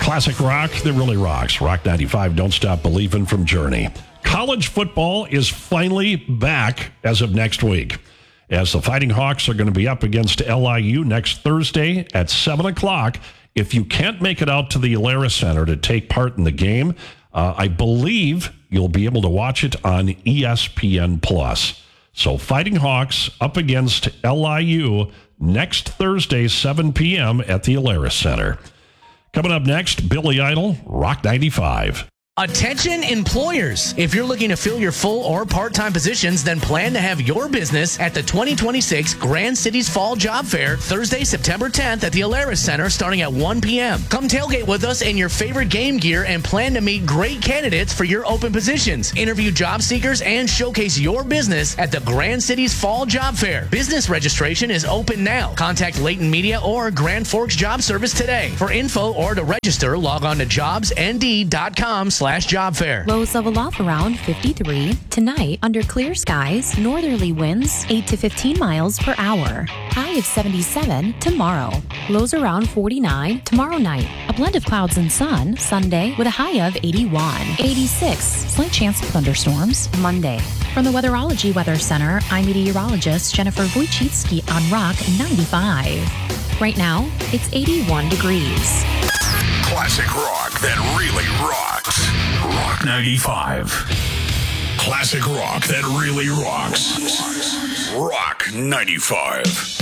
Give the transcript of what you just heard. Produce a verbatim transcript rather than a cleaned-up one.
Classic rock that really rocks. Rock ninety-five, Don't Stop Believin' from Journey. College football is finally back as of next week, as the Fighting Hawks are going to be up against L I U next Thursday at seven o'clock. If you can't make it out to the Alara Center to take part in the game, uh, I believe you'll be able to watch it on E S P N plus. So Fighting Hawks up against L I U next Thursday, seven p.m. at the Alara Center. Coming up next, Billy Idol, Rock ninety-five. Attention employers. If you're looking to fill your full or part-time positions, then plan to have your business at the twenty twenty-six Grand Cities Fall Job Fair, Thursday, September tenth at the Alaris Center starting at one p.m. Come tailgate with us in your favorite game gear and plan to meet great candidates for your open positions. Interview job seekers and showcase your business at the Grand Cities Fall Job Fair. Business registration is open now. Contact Leighton Media or Grand Forks Job Service today. For info or to register, log on to jobs n d dot com slash job fair. Lows of a loft around fifty-three. Tonight, under clear skies, northerly winds eight to fifteen miles per hour. High of seventy-seven tomorrow. Lows around forty-nine tomorrow night. A blend of clouds and sun Sunday with a high of eighty-one. eighty-six. Slight chance of thunderstorms Monday. From the Weatherology Weather Center, I'm meteorologist Jennifer Wojcicki on Rock ninety-five. Right now, it's eighty-one degrees. Classic rock that really rocks. Rock ninety-five. Classic rock that really rocks. Rock ninety-five.